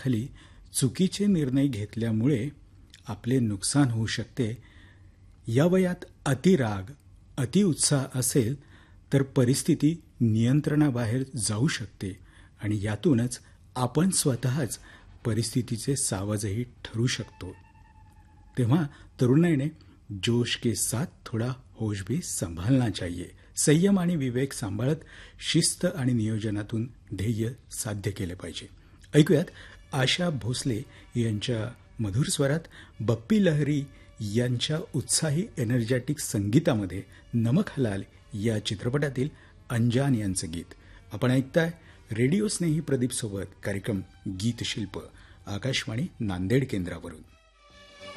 दबावाखाली चुकीचे निर्णय घेतल्यामुळे आपले नुकसान होऊ शकते. या वयात अतिराग, अतिउत्साह असेल तर परिस्थिती नियंत्रणाबाहेर जाऊ शकते आणि यातूनच आपण स्वतःच परिस्थितीचे सावजही ठरू शकतो. तेव्हा तरुणाईने जोश के साथ थोडा होश भी संभालना चाहिए. संयम आणि विवेक सांभाळत शिस्त आणि नियोजनातून ध्येय साध्य केले पाहिजे. ऐकूयात आशा भोसले यांच्या मधुर स्वरात बप्पी लहरी यांच्या उत्साही एनर्जेटिक संगीतामध्ये नमक हलाल या चित्रपटातील अंजान यांचं गीत. आपण ऐकताय रेडिओ स्नेही प्रदीप सोबत कार्यक्रम गीतशिल्प, आकाशवाणी नांदेड केंद्रावरून.